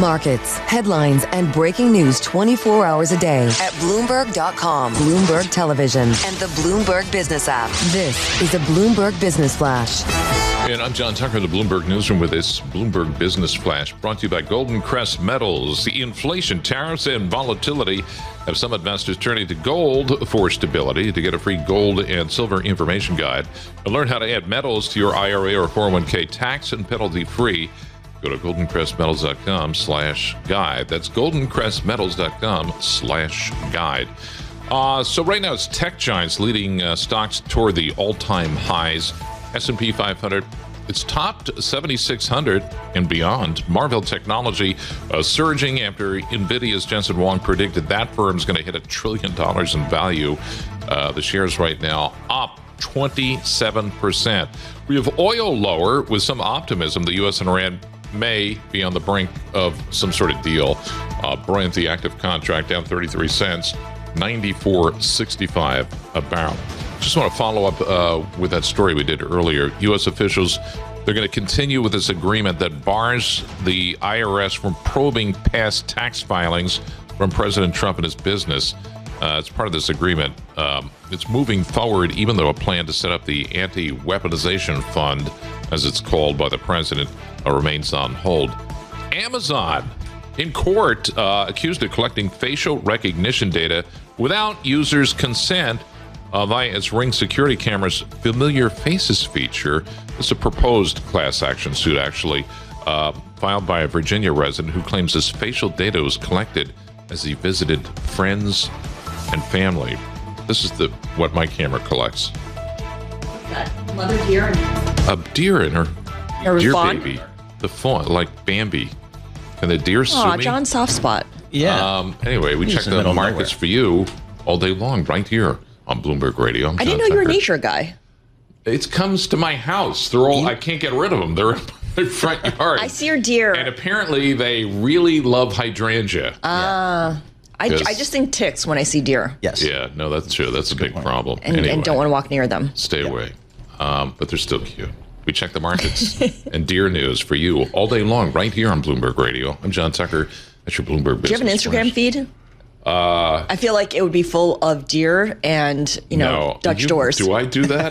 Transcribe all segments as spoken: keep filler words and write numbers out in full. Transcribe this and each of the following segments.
markets, headlines, and breaking news twenty-four hours a day at Bloomberg dot com, Bloomberg Television, and the Bloomberg Business app. This is a Bloomberg Business Flash. And I'm John Tucker, the Bloomberg Newsroom, with this Bloomberg Business Flash, brought to you by Golden Crest Metals. The inflation, tariffs, and volatility have some investors turning to gold for stability. To get a free gold and silver information guide and learn how to add metals to your I R A or four oh one k tax and penalty free, go to golden crest metals dot com slash guide. That's golden crest metals dot com slash guide. Uh, so right now it's tech giants leading uh, stocks toward the all-time highs. S and P five hundred, it's topped seventy-six hundred and beyond. Marvell Technology uh, surging after NVIDIA's Jensen Huang predicted that firm's going to hit a trillion dollars in value. Uh, the shares right now up twenty-seven percent. We have oil lower with some optimism. The U S and Iran may be on the brink of some sort of deal. Uh, Brent, the active contract, down thirty-three cents, ninety-four sixty-five a barrel. Just want to follow up uh, with that story we did earlier. U S officials, they're going to continue with this agreement that bars the I R S from probing past tax filings from President Trump and his business. Uh, it's part of this agreement. Um, it's moving forward, even though a plan to set up the anti-weaponization fund, as it's called by the president, uh, remains on hold. Amazon in court uh, accused of collecting facial recognition data without users' consent Uh, via its Ring security cameras familiar faces feature. It's a proposed class action suit, actually, uh, filed by a Virginia resident who claims his facial data was collected as he visited friends and family. This is the what my camera collects. That mother deer? A deer in her, her deer fawn? baby. The fawn, like Bambi. Can the deer sue Aw, me? John soft spot. Yeah. Um, anyway, we He's check in the the middle of markets nowhere. for you all day long, right here on Bloomberg Radio. I'm I didn't John know you were a Tucker. nature guy. It comes to my house. They're all, I can't get rid of them. They're in my front yard. I see your deer. And apparently they really love hydrangea. Uh, I, Yes. I just think ticks when I see deer. Yes. Yeah, no, that's true. That's a big problem. And, anyway, and don't want to walk near them. stay away. Um, but they're still cute. We check the markets and deer news for you all day long right here on Bloomberg Radio. I'm John Tucker. That's your Bloomberg Business Do you have an Instagram Flash. feed? Uh, I feel like it would be full of deer and, you know, No. Dutch You- doors. Do I do that?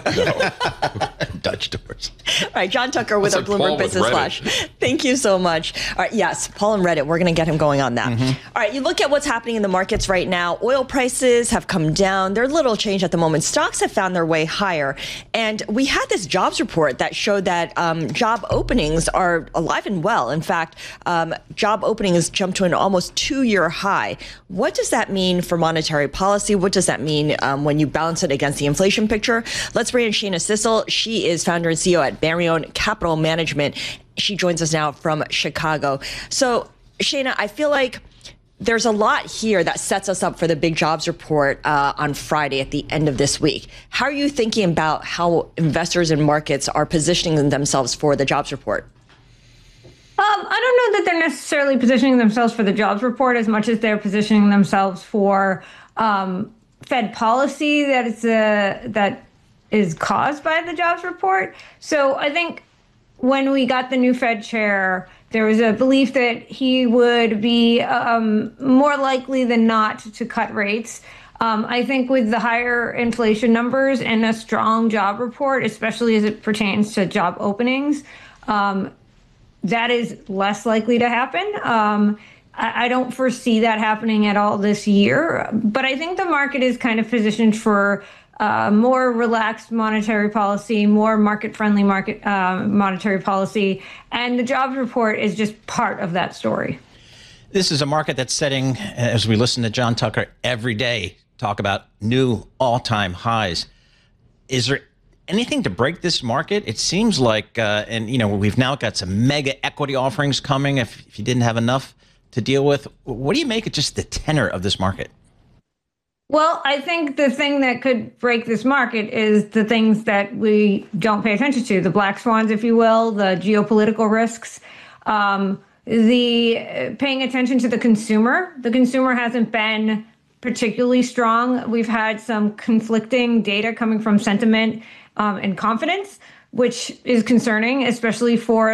No. Dutch doors. All right, John Tucker with our That's like Bloomberg Paul with Business Reddit. Flash. Thank you so much. All right, yes, Paul and Reddit, we're going to get him going on that. Mm-hmm. All right, you look at what's happening in the markets right now. Oil prices have come down. They're little change at the moment. Stocks have found their way higher. And we had this jobs report that showed that um, job openings are alive and well. In fact, um, job openings jumped to an almost two-year high. What does that mean for monetary policy? What does that mean um, when you balance it against the inflation picture? Let's bring in Shana Sissel. She is founder and C E O at Barrione Capital Management. She joins us now from Chicago. So, Shana, I feel like there's a lot here that sets us up for the big jobs report uh, on Friday at the end of this week. How are you thinking about how investors and markets are positioning themselves for the jobs report? Um, I don't know that they're necessarily positioning themselves for the jobs report as much as they're positioning themselves for um, Fed policy that is uh, that is caused by the jobs report. So I think when we got the new Fed chair, there was a belief that he would be um, more likely than not to cut rates. Um, I think with the higher inflation numbers and a strong job report, especially as it pertains to job openings, um, that is less likely to happen. Um, I, I don't foresee that happening at all this year, but I think the market is kind of positioned for uh, more relaxed monetary policy, more market-friendly market uh, monetary policy, and the jobs report is just part of that story. This is a market that's setting, as we listen to John Tucker every day talk about new all-time highs. Is there anything to break this market? It seems like, uh, and you know, we've now got some mega equity offerings coming. If, if you didn't have enough to deal with, what do you make of just the tenor of this market? Well, I think the thing that could break this market is the things that we don't pay attention to, the black swans, if you will, the geopolitical risks, um, the uh, paying attention to the consumer. The consumer hasn't been particularly strong. We've had some conflicting data coming from sentiment um, and confidence, which is concerning, especially for